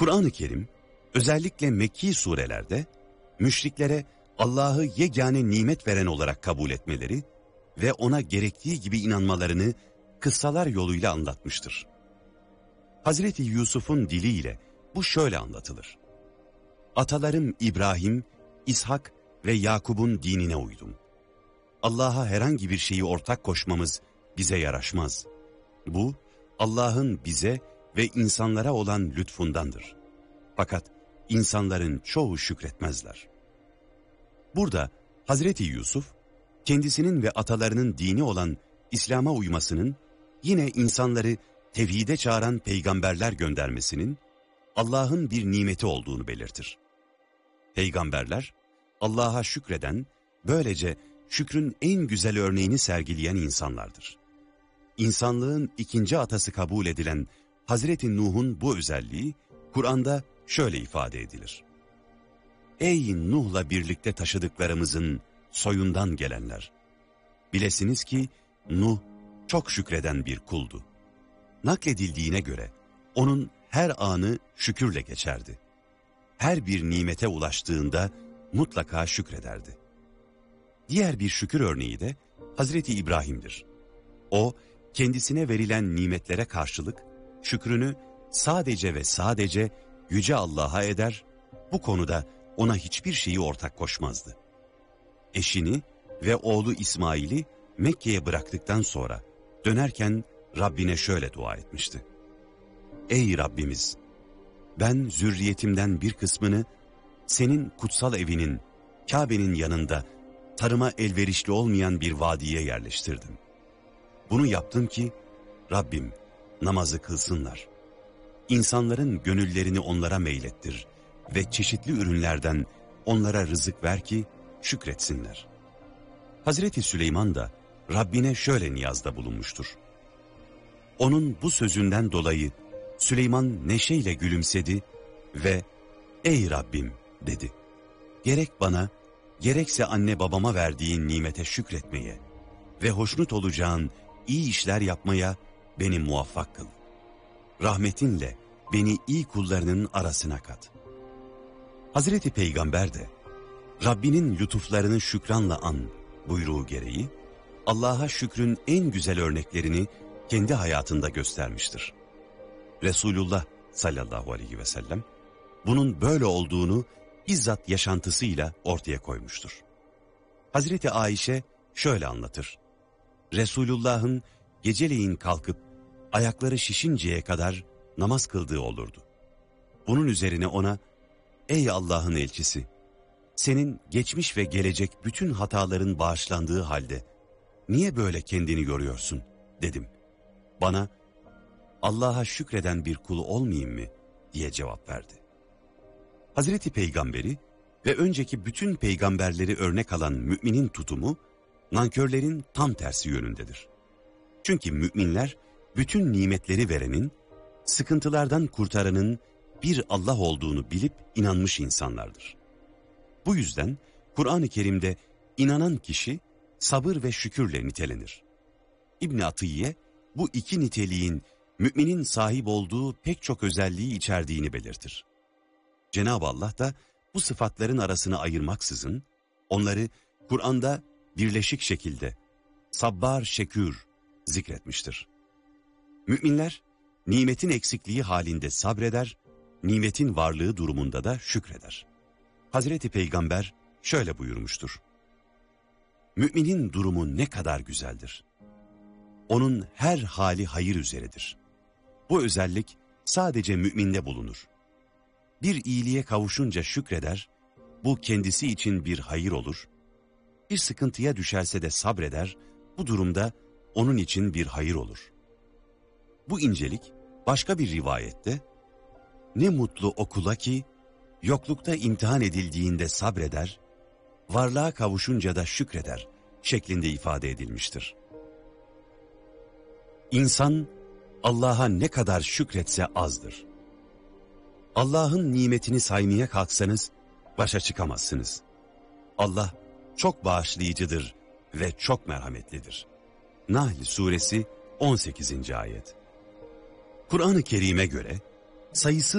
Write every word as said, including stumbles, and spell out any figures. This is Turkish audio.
Kur'an-ı Kerim özellikle Mekki surelerde müşriklere Allah'ı yegane nimet veren olarak kabul etmeleri ve ona gerektiği gibi inanmalarını kıssalar yoluyla anlatmıştır. Hazreti Yusuf'un diliyle bu şöyle anlatılır. Atalarım İbrahim, İshak ve Yakub'un dinine uydum. Allah'a herhangi bir şeyi ortak koşmamız bize yaraşmaz. Bu Allah'ın bize ve insanlara olan lütfundandır. Fakat insanların çoğu şükretmezler. Burada Hazreti Yusuf, kendisinin ve atalarının dini olan İslam'a uymasının, yine insanları tevhide çağıran peygamberler göndermesinin, Allah'ın bir nimeti olduğunu belirtir. Peygamberler, Allah'a şükreden, böylece şükrün en güzel örneğini sergileyen insanlardır. İnsanlığın ikinci atası kabul edilen Hazreti Nuh'un bu özelliği, Kur'an'da şöyle ifade edilir. Ey Nuh'la birlikte taşıdıklarımızın soyundan gelenler! Bilesiniz ki Nuh çok şükreden bir kuldu. Nakledildiğine göre onun her anı şükürle geçerdi. Her bir nimete ulaştığında mutlaka şükrederdi. Diğer bir şükür örneği de Hazreti İbrahim'dir. O, kendisine verilen nimetlere karşılık şükrünü sadece ve sadece Yüce Allah'a eder, bu konuda ona hiçbir şeyi ortak koşmazdı. Eşini ve oğlu İsmail'i Mekke'ye bıraktıktan sonra dönerken Rabbine şöyle dua etmişti. Ey Rabbimiz! Ben zürriyetimden bir kısmını senin kutsal evinin, Kabe'nin yanında tarıma elverişli olmayan bir vadiye yerleştirdim. Bunu yaptım ki Rabbim namazı kılsınlar. İnsanların gönüllerini onlara meylettir ve çeşitli ürünlerden onlara rızık ver ki şükretsinler. Hazreti Süleyman da Rabbine şöyle niyazda bulunmuştur. Onun bu sözünden dolayı Süleyman neşeyle gülümsedi ve ''Ey Rabbim'' dedi. ''Gerek bana, gerekse anne babama verdiğin nimete şükretmeye ve hoşnut olacağın iyi işler yapmaya beni muvaffak kıl. Rahmetinle beni iyi kullarının arasına kat.'' Hazreti Peygamber de Rabbinin lütuflarını şükranla an buyruğu gereği Allah'a şükrün en güzel örneklerini kendi hayatında göstermiştir. Resulullah sallallahu aleyhi ve sellem bunun böyle olduğunu bizzat yaşantısıyla ortaya koymuştur. Hazreti Ayşe şöyle anlatır. Resulullah'ın geceleyin kalkıp ayakları şişinceye kadar namaz kıldığı olurdu. Bunun üzerine ona, ''Ey Allah'ın elçisi, senin geçmiş ve gelecek bütün hataların bağışlandığı halde niye böyle kendini yoruyorsun?'' dedim. Bana, ''Allah'a şükreden bir kulu olmayayım mı?'' diye cevap verdi. Hazreti Peygamberi ve önceki bütün peygamberleri örnek alan müminin tutumu, nankörlerin tam tersi yönündedir. Çünkü müminler, bütün nimetleri verenin, sıkıntılardan kurtaranın bir Allah olduğunu bilip inanmış insanlardır. Bu yüzden Kur'an-ı Kerim'de inanan kişi sabır ve şükürle nitelenir. İbn-i Atiyye bu iki niteliğin müminin sahip olduğu pek çok özelliği içerdiğini belirtir. Cenab-ı Allah da bu sıfatların arasını ayırmaksızın onları Kur'an'da birleşik şekilde sabbar şekür zikretmiştir. Müminler nimetin eksikliği halinde sabreder, nimetin varlığı durumunda da şükreder. Hazreti Peygamber şöyle buyurmuştur. Müminin durumu ne kadar güzeldir. Onun her hali hayır üzeredir. Bu özellik sadece müminde bulunur. Bir iyiliğe kavuşunca şükreder, bu kendisi için bir hayır olur. Bir sıkıntıya düşerse de sabreder, bu durumda onun için bir hayır olur. Bu incelik başka bir rivayette, ne mutlu o kula ki, yoklukta imtihan edildiğinde sabreder, varlığa kavuşunca da şükreder şeklinde ifade edilmiştir. İnsan Allah'a ne kadar şükretse azdır. Allah'ın nimetini saymaya kalksanız başa çıkamazsınız. Allah çok bağışlayıcıdır ve çok merhametlidir. Nahl suresi on sekizinci ayet. Kur'an-ı Kerim'e göre sayısı